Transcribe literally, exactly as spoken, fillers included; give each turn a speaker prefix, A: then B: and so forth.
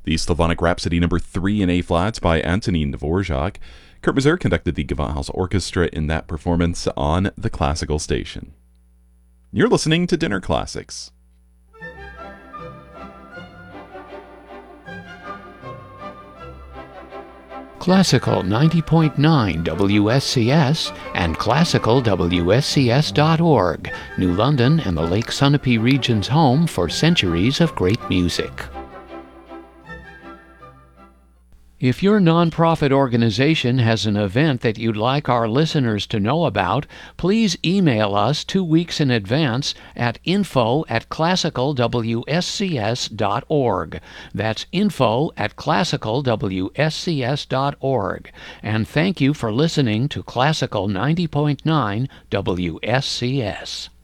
A: the Slavonic Rhapsody number three in A-flats by Antonin Dvorak. Kurt Masur conducted the Gewandhaus Orchestra in that performance on the Classical Station. You're listening to Dinner Classics.
B: Classical ninety point nine W S C S and classical W S C S dot org, New London and the Lake Sunapee region's home for centuries of great music. If your nonprofit organization has an event that you'd like our listeners to know about, please email us two weeks in advance at info at classical W S C S dot org. That's info at classical W S C S dot org. And thank you for listening to Classical ninety point nine W S C S.